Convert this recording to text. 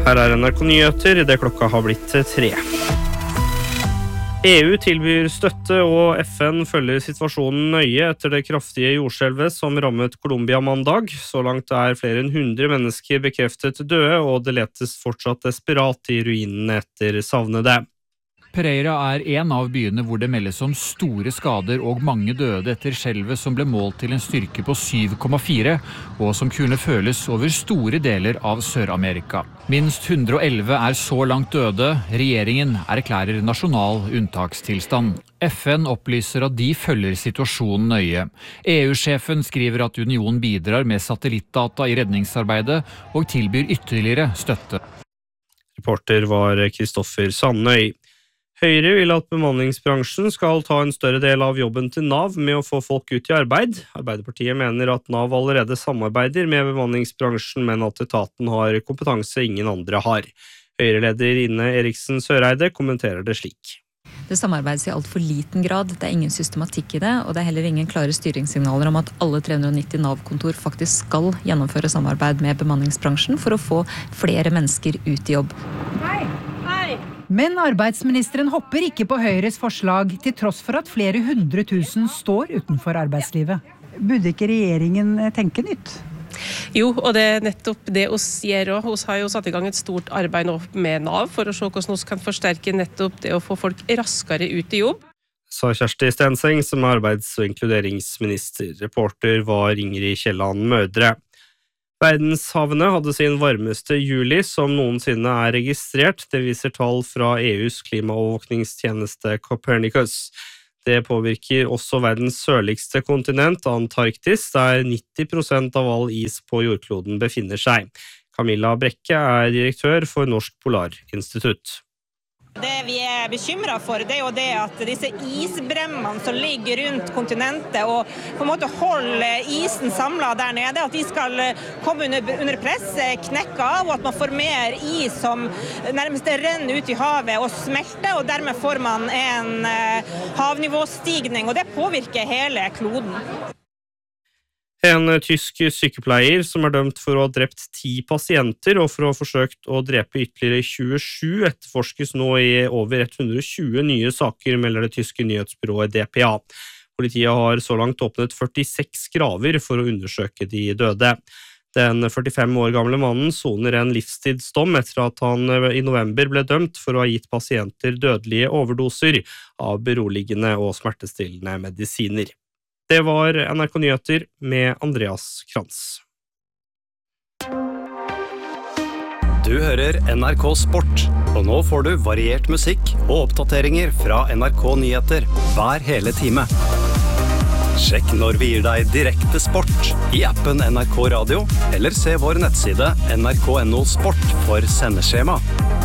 Her NRK Nyheter, det klokka har blitt 3. EU tilbyr støtte, og FN følger situasjonen nøye etter det kraftige jordskjelvet som rammet Colombia mandag. Så langt flere enn 100 mennesker bekreftet døde, og det letes fortsatt desperat i ruinene etter savnede. Pereira en av byene hvor det meldes om store skader og mange døde etter skjelvet som ble målt til en styrke på 7,4, og som kunne føles over store deler av Sør-Amerika. Minst 111 så langt døde. Regjeringen erklærer nasjonal unntakstilstand. FN opplyser at de følger situasjonen nøye. EU-sjefen skriver at unionen bidrar med satellittdata i redningsarbeidet og tilbyr ytterligere støtte. Reporter var Kristoffer Sandøy. Høyre vil at bemanningsbransjen skal ta en større del av jobben til NAV med å få folk ut i arbeid. Arbeiderpartiet mener at NAV allerede samarbeider med bemanningsbransjen, men at etaten har kompetanse ingen andre har. Høyre-leder Ine Eriksen Søreide kommenterer det slik. Det samarbeides i alt for liten grad, det ingen systematikk i det, og det heller ingen klare styringssignaler om at alle 390 NAV-kontor faktisk skal gjennomføre samarbeid med bemanningsbransjen for å få flere mennesker ut i jobb. Men arbeidsministeren hopper ikke på Høyres forslag, til tross for at flere 100 000 står utenfor arbeidslivet. Burde ikke regjeringen tenke nytt? Jo, og det nettopp det oss gjør også. Oss har jo satt i gang et stort arbeid nå med NAV for å se hvordan vi kan forsterke nettopp det å få folk raskere ut i jobb. Sa Kjersti Stenseng, som arbeids- og inkluderingsminister. Reporter var Ingrid Kielland Mødre. Verdenshavene hadde sin varmeste juli som noensinne registrert. Det viser tall fra EUs klimaovervåkningstjeneste Copernicus. Det påvirker også verdens sørligste kontinent, Antarktis, der 90% av all is på jordkloden befinner seg. Camilla Brekke direktør for Norsk Polarinstitutt. Det vi bekymret for, det jo det at disse isbremmene som ligger rundt kontinentet og på en måte holder isen samlet der nede, at de skal komme under press, knekke av, og at man får mer is som nærmest renner ut i havet og smelter, og dermed får man en havnivåstigning, og det påvirker hele kloden. En tysk sykepleier som dømt for å ha drept 10 pasienter og for å ha forsøkt å drepe ytterligere 27 etterforskes nå i over 120 nye saker, melder det tyske nyhetsbyrået DPA. Politiet har så langt åpnet 46 graver for å undersøke de døde. Den 45 år gamle mannen soner en livstidsdom etter at han i november ble dømt for å ha gitt pasienter dødelige overdoser av beroligende og smertestillende medisiner. Det var NRK Nyheter med Andreas Krantz. Du hører NRK Sport, og nå får du variert musikk og oppdateringer fra NRK Nyheter hver hele time. Sjekk når vi gir deg direkte sport i appen NRK Radio, eller se vår nettside nrk.no sport for sendeskjema.